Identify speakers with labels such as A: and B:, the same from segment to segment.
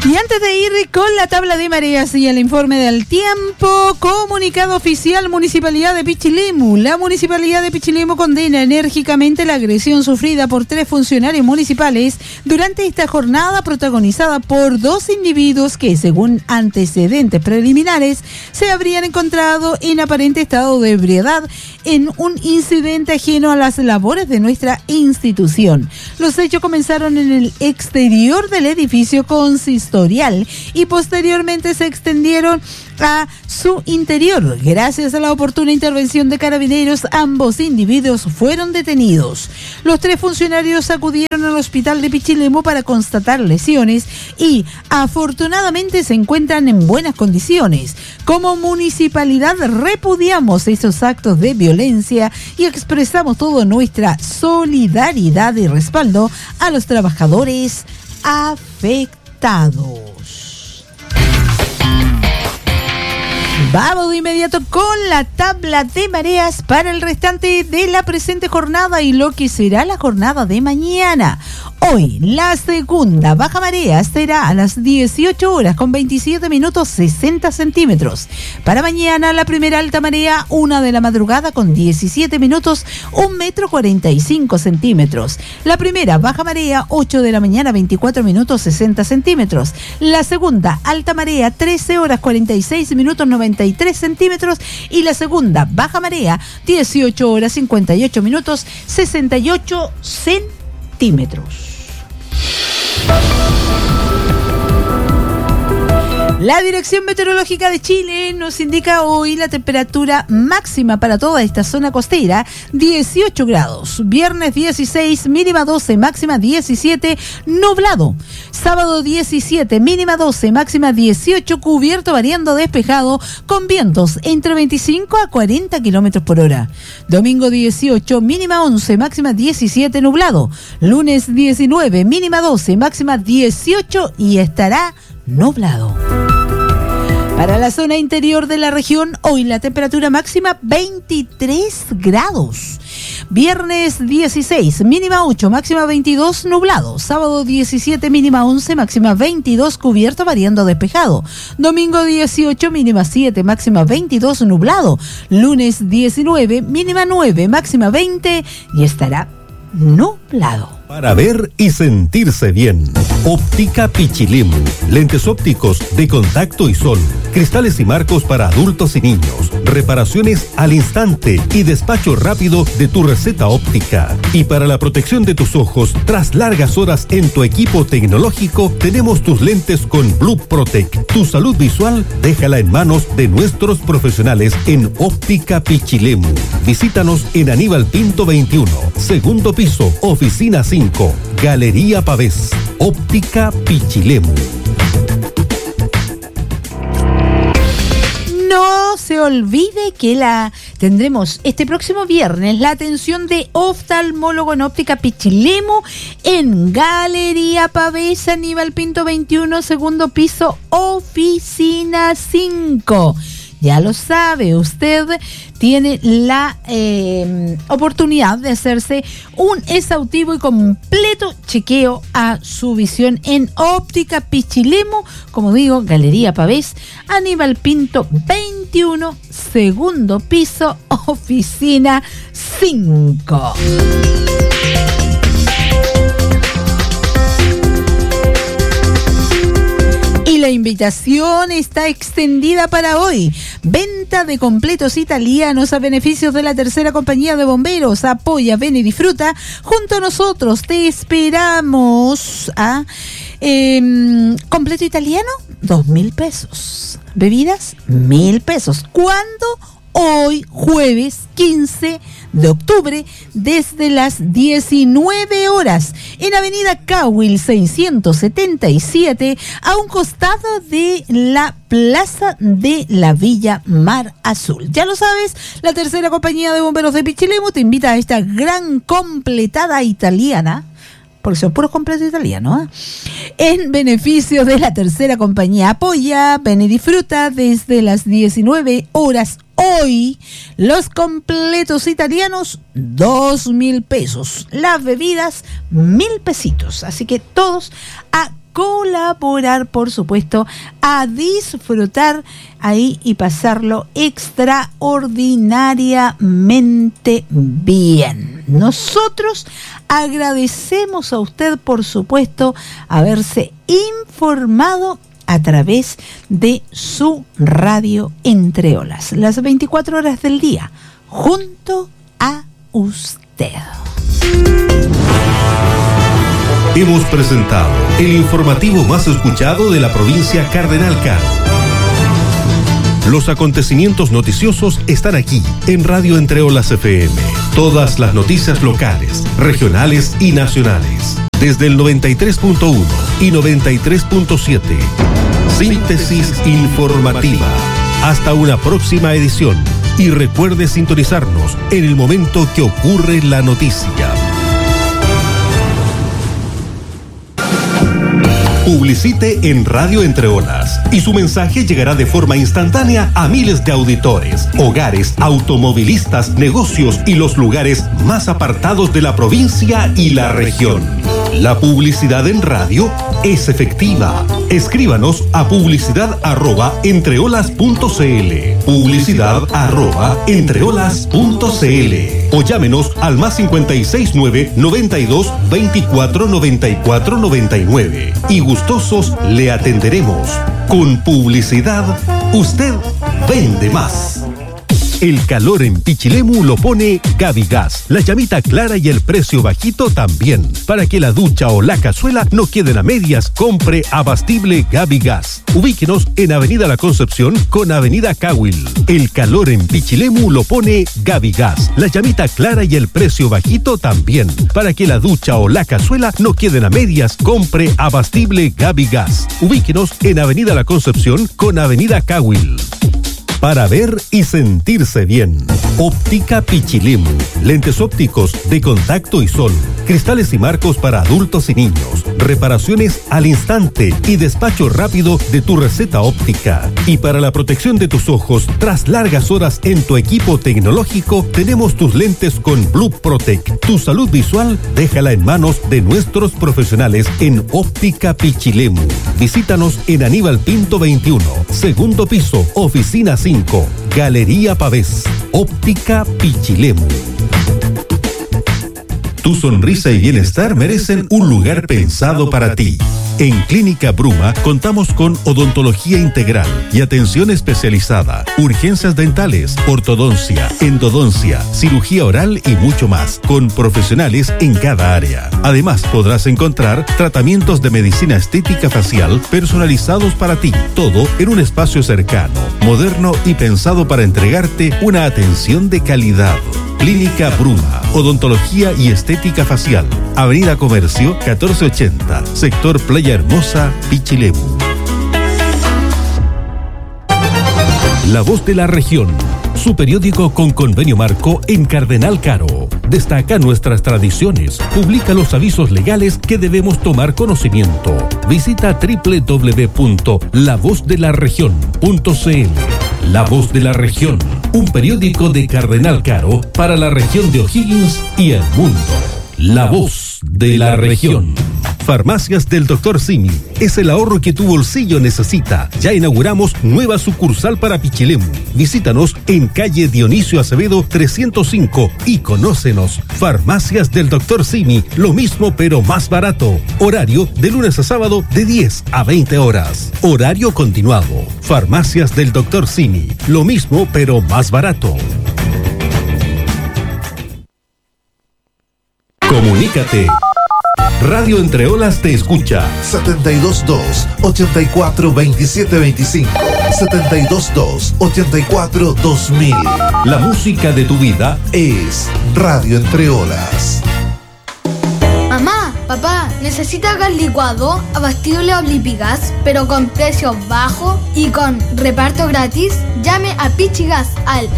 A: Y antes de ir con la tabla de mareas y el informe del tiempo, comunicado oficial Municipalidad de Pichilemu. La Municipalidad de Pichilemu condena enérgicamente la agresión sufrida por 3 funcionarios municipales durante esta jornada protagonizada por 2 individuos que, según antecedentes preliminares, se habrían encontrado en aparente estado de ebriedad en un incidente ajeno a las labores de nuestra institución. Los hechos comenzaron en el exterior del edificio consistorial y posteriormente se extendieron a su interior. Gracias a la oportuna intervención de carabineros, ambos individuos fueron detenidos. Los 3 funcionarios acudieron al hospital de Pichilemu para constatar lesiones y afortunadamente se encuentran en buenas condiciones. Como municipalidad repudiamos estos actos de violencia y expresamos toda nuestra solidaridad y respaldo a los trabajadores afectados. Vamos de inmediato con la tabla de mareas para el restante de la presente jornada y lo que será la jornada de mañana. Hoy, la segunda baja marea será a las 18 horas con 27 minutos 60 centímetros. Para mañana, la primera alta marea, 1 de la madrugada con 17 minutos, 1 metro 45 centímetros. La primera baja marea, 8 de la mañana, 24 minutos 60 centímetros. La segunda alta marea, 13 horas 46 minutos 93 centímetros. Y la segunda baja marea, 18 horas 58 minutos 68 centímetros. La Dirección Meteorológica de Chile nos indica hoy la temperatura máxima para toda esta zona costera, 18 grados. Viernes 16, mínima 12, máxima 17, nublado. Sábado 17, mínima 12, máxima 18, cubierto variando despejado, con vientos entre 25 a 40 kilómetros por hora. Domingo 18, mínima 11, máxima 17, nublado. Lunes 19, mínima 12, máxima 18 y estará nublado. Para la zona interior de la región, hoy la temperatura máxima 23 grados. Viernes 16, mínima 8, máxima 22, nublado. Sábado 17, mínima 11, máxima 22, cubierto variando despejado. Domingo 18, mínima 7, máxima 22, nublado. Lunes 19, mínima 9, máxima 20 y estará nublado.
B: Para ver y sentirse bien. Óptica Pichilemu. Lentes ópticos de contacto y sol. Cristales y marcos para adultos y niños. Reparaciones al instante y despacho rápido de tu receta óptica. Y para la protección de tus ojos, tras largas horas en tu equipo tecnológico, tenemos tus lentes con Blue Protect. Tu salud visual, déjala en manos de nuestros profesionales en Óptica Pichilemu. Visítanos en Aníbal Pinto 21, segundo piso, oficina 5, Galería Pavés. Óptica Pichilemu.
A: No se olvide que tendremos este próximo viernes la atención de oftalmólogo en Óptica Pichilemu en Galería Pavés, Aníbal Pinto 21, segundo piso, oficina 5. Ya lo sabe, usted tiene la oportunidad de hacerse un exhaustivo y completo chequeo a su visión en Óptica Pichilemu, como digo, Galería Pavés, Aníbal Pinto 21, segundo piso, oficina 5. La invitación está extendida para hoy. Venta de completos italianos a beneficios de la tercera compañía de bomberos. Apoya, ven y disfruta junto a nosotros. Te esperamos. Completo italiano, 2.000 pesos. Bebidas, 1.000 pesos. ¿Cuándo? Hoy, jueves 15 de octubre, desde las 19 horas, en Avenida Cahuil 677, a un costado de la Plaza de la Villa Mar Azul. Ya lo sabes, la tercera compañía de bomberos de Pichilemu te invita a esta gran completada italiana, porque son puros completos italianos, en beneficio de la tercera compañía. Apoya, ven y disfruta desde las 19 horas. Hoy, los completos italianos, 2.000 pesos. Las bebidas, 1.000 pesitos. Así que todos a colaborar, por supuesto, a disfrutar ahí y pasarlo extraordinariamente bien. Nosotros agradecemos a usted, por supuesto, haberse informado a través de su radio Entre Olas, las 24 horas del día, junto a usted.
B: Hemos presentado el informativo más escuchado de la provincia Cardenal Caro. Los acontecimientos noticiosos están aquí, en Radio Entre Olas FM. Todas las noticias locales, regionales y nacionales. Desde el 93.1 y 93.7. Síntesis informativa. Hasta una próxima edición. Y recuerde sintonizarnos en el momento que ocurre la noticia. Publicite en Radio Entre Olas y su mensaje llegará de forma instantánea a miles de auditores, hogares, automovilistas, negocios y los lugares más apartados de la provincia y la región. La publicidad en radio es efectiva. Escríbanos a publicidad@entreolas.cl, publicidad@entreolas.cl o llámenos al +569 92 24 94 99 y gustosos le atenderemos. Con publicidad, usted vende más. El calor en Pichilemu lo pone Gaby Gas. La llamita clara y el precio bajito también. Para que la ducha o la cazuela no queden a medias, compre abastible Gaby Gas. Ubíquenos en Avenida La Concepción con Avenida Cahuil. El calor en Pichilemu lo pone Gaby Gas. La llamita clara y el precio bajito también. Para que la ducha o la cazuela no queden a medias, compre abastible Gaby Gas. Ubíquenos en Avenida La Concepción con Avenida Cahuil. Para ver y sentirse bien. Óptica Pichilemu. Lentes ópticos de contacto y sol. Cristales y marcos para adultos y niños. Reparaciones al instante y despacho rápido de tu receta óptica. Y para la protección de tus ojos, tras largas horas en tu equipo tecnológico, tenemos tus lentes con Blue Protect. Tu salud visual, déjala en manos de nuestros profesionales en Óptica Pichilemu. Visítanos en Aníbal Pinto 21, segundo piso, oficina 5, Galería Pavés. Óptica Pichilemu. Tu sonrisa y bienestar merecen un lugar pensado para ti. En Clínica Bruma contamos con odontología integral y atención especializada, urgencias dentales, ortodoncia, endodoncia, cirugía oral y mucho más, con profesionales en cada área. Además, podrás encontrar tratamientos de medicina estética facial personalizados para ti, todo en un espacio cercano, moderno y pensado para entregarte una atención de calidad. Clínica Bruma, odontología y estética facial. Avenida Comercio 1480, sector Playa Hermosa, Pichilemu. La Voz de la Región, su periódico con convenio marco en Cardenal Caro. Destaca nuestras tradiciones, publica los avisos legales que debemos tomar conocimiento. Visita www.lavozdelarregion.cl. La Voz de la Región, un periódico de Cardenal Caro para la región de O'Higgins y el mundo. La Voz de la Región. Farmacias del Dr. Simi. Es el ahorro que tu bolsillo necesita. Ya inauguramos nueva sucursal para Pichilemu. Visítanos en calle Dionisio Acevedo 305 y conócenos. Farmacias del Dr. Simi. Lo mismo pero más barato. Horario de lunes a sábado de 10 a 20 horas. Horario continuado. Farmacias del Dr. Simi. Lo mismo pero más barato. Comunícate. Radio Entre Olas te escucha.
C: 722-84-2725. 722-84-2000.
B: La música de tu vida
C: es Radio Entre Olas.
D: Mamá, papá, ¿necesita gas licuado, abastible Oblipigas, pero con precio bajo y con reparto gratis? Llame a Pichigas al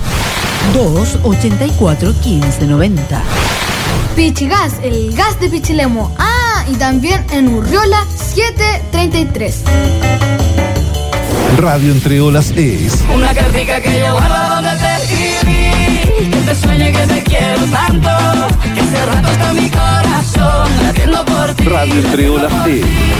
A: 284-1590.
D: Pichigas, el gas de Pichilemu. Ah, y también en Urriola 733.
C: Radio Entre Olas es
E: una cartica que yo guardo donde te escribí. Que te sueñe que te quiero tanto, que hace rato está mi corazón latiendo por ti.
C: Radio Entre Olas es